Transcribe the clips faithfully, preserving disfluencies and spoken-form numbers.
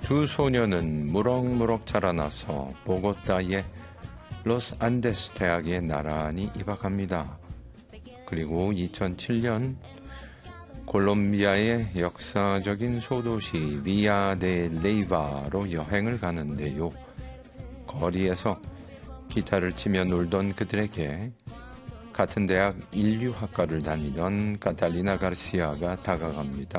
두 소녀는 무럭무럭 자라나서 보고타의 로스 안데스 대학에 나란히 입학합니다. 그리고 이천칠 년 콜롬비아의 역사적인 소도시 비아 데 레이바로 여행을 가는데요. 거리에서 기타를 치며 놀던 그들에게 같은 대학 인류학과를 다니던 카탈리나 가르시아가 다가갑니다.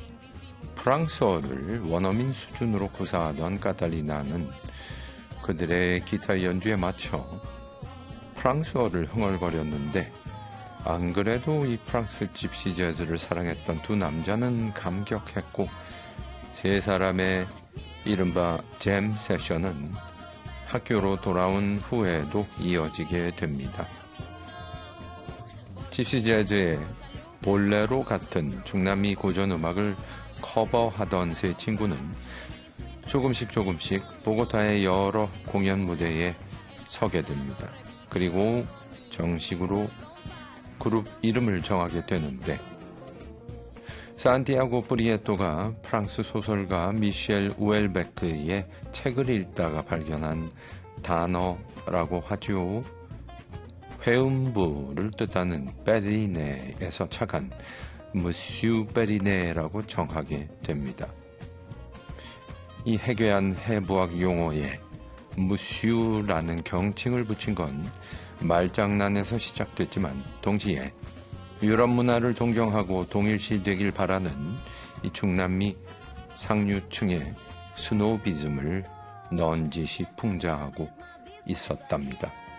프랑스어를 원어민 수준으로 구사하던 카탈리나는 그들의 기타 연주에 맞춰 프랑스어를 흥얼거렸는데, 안 그래도 이 프랑스 집시 재즈를 사랑했던 두 남자는 감격했고, 세 사람의 이른바 잼 세션은 학교로 돌아온 후에도 이어지게 됩니다. 집시 재즈의 볼레로 같은 중남미 고전 음악을 커버하던 세 친구는 조금씩 조금씩 보고타의 여러 공연 무대에 서게 됩니다. 그리고 정식으로 그룹 이름을 정하게 되는데, 산티아고 프리에토가 프랑스 소설가 미셸 우엘베크의 책을 읽다가 발견한 단어라고 하죠. 회음부를 뜻하는 베리네에서 착한 무슈 베리네라고 정하게 됩니다. 이 해괴한 해부학 용어에 무슈라는 경칭을 붙인 건 말장난에서 시작됐지만, 동시에 유럽 문화를 동경하고 동일시되길 바라는 이 중남미 상류층의 스노비즘을 넌지시 풍자하고 있었답니다.